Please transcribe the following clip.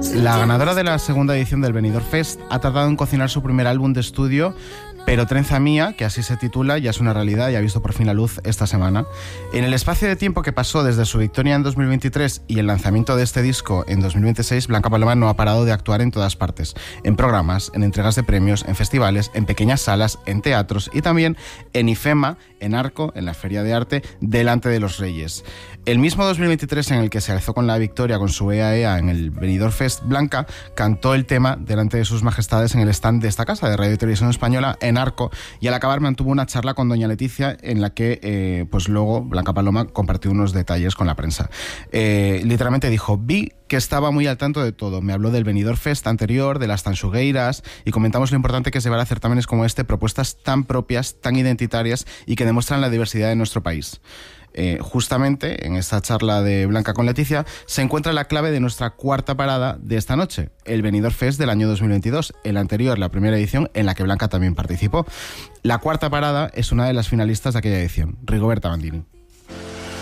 La ganadora de la segunda edición del Benidorm Fest ha tardado en cocinar su primer álbum de estudio, pero Trenza Mía, que así se titula, ya es una realidad y ha visto por fin la luz esta semana. En el espacio de tiempo que pasó desde su victoria en 2023 y el lanzamiento de este disco en 2026, Blanca Paloma no ha parado de actuar en todas partes, en programas, en entregas de premios, en festivales, en pequeñas salas, en teatros y también en IFEMA, en Arco, en la Feria de Arte, delante de los Reyes. El mismo 2023 en el que se alzó con la victoria con su EA en el Benidorm Fest, Blanca cantó el tema delante de sus majestades en el stand de esta casa de Radio y Televisión Española en Arco, y al acabar mantuvo una charla con doña Leticia en la que pues luego Blanca Paloma compartió unos detalles con la prensa. Literalmente dijo: vi que estaba muy al tanto de todo. Me habló del Benidorm Fest anterior, de las Tanxugueiras, y comentamos lo importante que es llevar a certámenes como este propuestas tan propias, tan identitarias y que demuestran la diversidad de nuestro país. Justamente en esta charla de Blanca con Leticia se encuentra la clave de nuestra cuarta parada de esta noche, el Benidorm Fest del año 2022, el anterior, la primera edición en la que Blanca también participó. La cuarta parada es una de las finalistas de aquella edición, Rigoberta Bandini.